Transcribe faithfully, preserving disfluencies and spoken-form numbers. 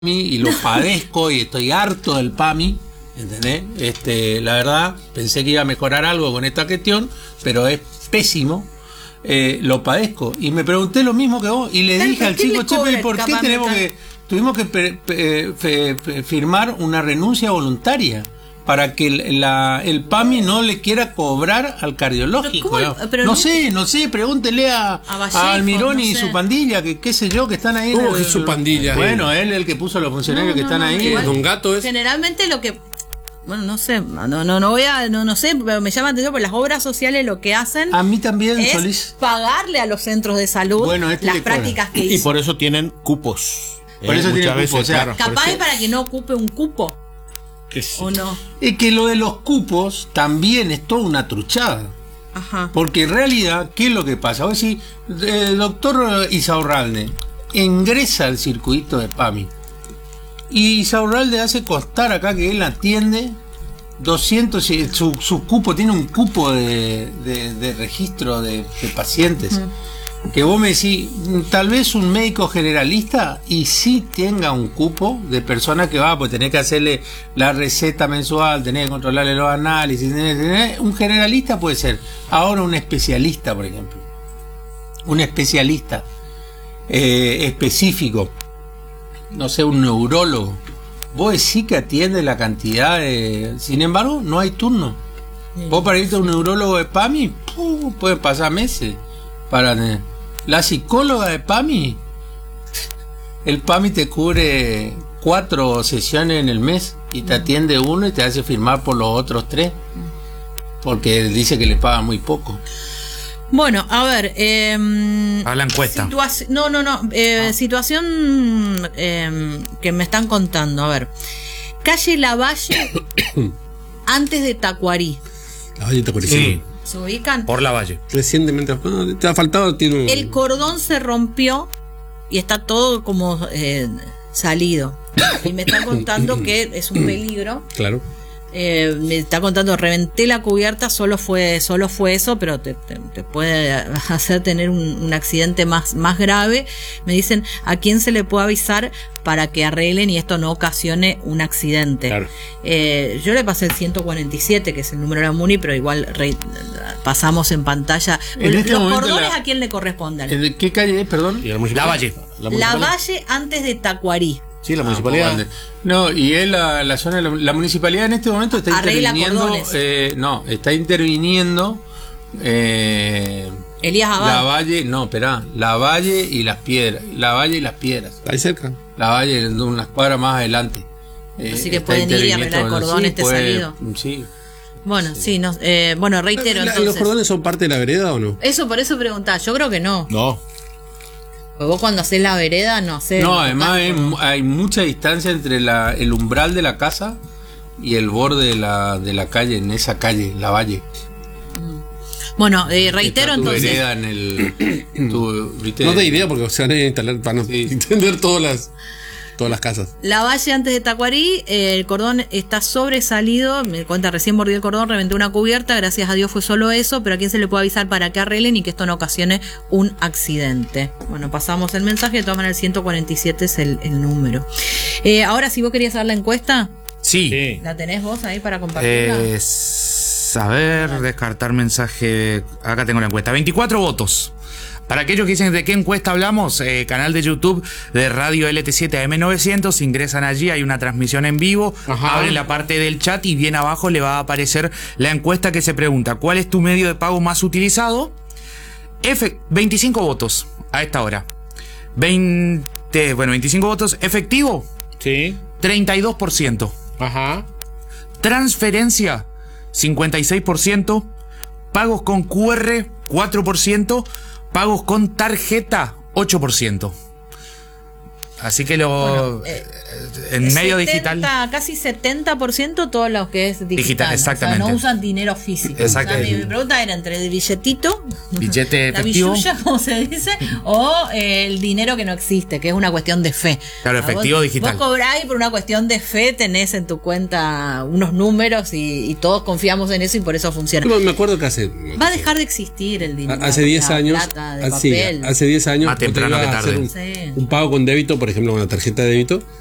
y lo padezco y estoy harto del P A M I, ¿entendés? Este, la verdad, pensé que iba a mejorar algo con esta cuestión, pero es pésimo. Eh, lo padezco. Y me pregunté lo mismo que vos y le dije al chico, che, ¿y por qué tenemos que, tuvimos que pe, pe, fe, fe, firmar una renuncia voluntaria? Para que la, el P A M I no le quiera cobrar al cardiológico. Pero ¿cómo, pero no, no sé, no sé, pregúntele a, a, Vallejo, a Almirón no y sé. Su pandilla, que qué sé yo, que están ahí. ¿Cómo que su pandilla? Bueno, él el que puso a los funcionarios no, no, que están no, ahí. Igual, Don Gato es. Generalmente lo que, bueno, no sé, no, no, no voy a, no, no sé, pero me llama la atención porque las obras sociales lo que hacen. A mí también, es Solís. Pagarle a los centros de salud bueno, este las prácticas que hizo. Y por eso tienen cupos. Por eh, eso tienen veces, cupos. O sea, claro, capaz es para que no ocupe un cupo. Que sí. ¿O no? Es que lo de los cupos también es toda una truchada. Ajá. Porque en realidad, ¿qué es lo que pasa? Hoy sí, el doctor Isaurralde ingresa al circuito de P A M I. Y Isaurralde hace constar acá que él atiende doscientos, su, su cupo, tiene un cupo de, de, de registro de, de pacientes. Uh-huh. Que vos me decís, tal vez un médico generalista y sí tenga un cupo de personas que va, pues tenés que hacerle la receta mensual, tenés que controlarle los análisis, tenés, tenés, un generalista puede ser. Ahora un especialista, por ejemplo, un especialista eh, específico, no sé, un neurólogo, vos decís que atiende la cantidad de... Sin embargo, no hay turno. Sí. Vos para irte a un neurólogo de P A M I, ¡pum!, pueden pasar meses para... La psicóloga de P A M I, el P A M I te cubre cuatro sesiones en el mes y te atiende uno y te hace firmar por los otros tres, porque dice que le paga muy poco. Bueno, a ver, eh, a la encuesta. Situa- no, no, no. Eh, ah. Situación eh, que me están contando. A ver, calle Lavalle, antes de Tacuarí. Lavalle Tacuarí. Sí. ¿Se ubican? Por Lavalle. Recientemente, no, te ha faltado. Tiene un... El cordón se rompió y está todo como eh, salido. Y me está contando que es un peligro. Claro. Eh, me está contando, reventé la cubierta, solo fue solo fue eso, pero te, te, te puede hacer tener un, un accidente más, más grave. Me dicen, ¿a quién se le puede avisar para que arreglen y esto no ocasione un accidente? Claro. Eh, yo le pasé el ciento cuarenta y siete, que es el número de la MUNI, pero igual re, pasamos en pantalla. En los este cordones, la, ¿a quién le corresponden? ¿En qué calle es, perdón? La Valle. La, la Valle antes de Tacuarí. Sí, la ah, municipalidad. No, y es la, la zona, la, la municipalidad en este momento está Arregla interviniendo. Eh, no, está interviniendo. Eh, Elías Abad. La Valle, no, esperá, La Valle y las Piedras. La Valle y las Piedras. Ahí cerca. La Valle, unas cuadras más adelante. Eh, Así que pueden ir y arreglar el cordón sí, este puede, salido. Sí. Bueno, sí, sí no, eh, bueno, reitero. La, entonces, ¿Los cordones son parte de la vereda o no? Eso, por eso preguntás. Yo creo que no. No. Pues vos cuando hacés la vereda no hacés. No, además hay, hay mucha distancia entre la, el umbral de la casa y el borde de la, de la calle, en esa calle, La Valle. Bueno, eh, reitero tu entonces. Vereda en el, tu, ¿viste? No te idea porque se van a instalar para no sí. entender todas las todas las casas. La Valle antes de Tacuarí, eh, el cordón está sobresalido, me cuenta, recién mordí el cordón, reventé una cubierta, gracias a Dios fue solo eso, pero a quién se le puede avisar para que arreglen y que esto no ocasione un accidente. Bueno, pasamos el mensaje, de todas maneras el ciento cuarenta y siete es el, el número. Eh, ahora, si vos querías dar la encuesta, sí. ¿La tenés vos ahí para compartirla? Eh, a ver, descartar mensaje, acá tengo la encuesta, veinticuatro votos. Para aquellos que dicen de qué encuesta hablamos, eh, canal de YouTube de Radio L T siete A M novecientos, ingresan allí, hay una transmisión en vivo, Ajá. abren la parte del chat y bien abajo le va a aparecer la encuesta que se pregunta, ¿cuál es tu medio de pago más utilizado? F, veinticinco votos a esta hora. veinte, bueno, veinticinco votos. ¿Efectivo? Sí. treinta y dos por ciento. Ajá. Transferencia, cincuenta y seis por ciento. Pagos con Q R, cuatro por ciento. Pagos con tarjeta, ocho por ciento. Así que lo bueno, eh, en medio setenta, digital casi setenta por ciento todo lo que es digital, digital exactamente. O sea, no usan dinero físico. Exacto. O sea, mi, mi pregunta era entre el billetito, billete efectivo, la billulla, como se dice, o eh, el dinero que no existe, que es una cuestión de fe. Claro, efectivo vos, digital. Vos cobrás y por una cuestión de fe tenés en tu cuenta unos números y, y todos confiamos en eso y por eso funciona. Yo me acuerdo que hace va a dejar de existir el dinero. Hace diez años, plata de así, papel. hace diez años, más temprano que tarde. Un, sí. un pago con débito, por ejemplo, con la tarjeta de débito,